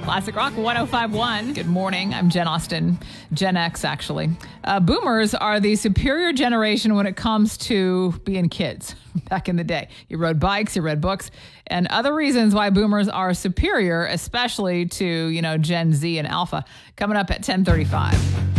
Classic Rock 105.1. Good morning. I'm Jen Austen. Gen X, actually. Boomers are the superior generation when it comes to being kids back in the day. You rode bikes, you read books, and other reasons why boomers are superior, especially to, Gen Z and Alpha, coming up at 10:35.